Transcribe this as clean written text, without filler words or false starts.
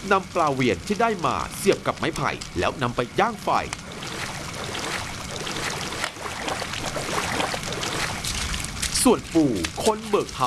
นำปลาเวียนที่ได้มาเสียบกับไม้ไผ่แล้วนำไปย่างไฟส่วนปูคนเบิกท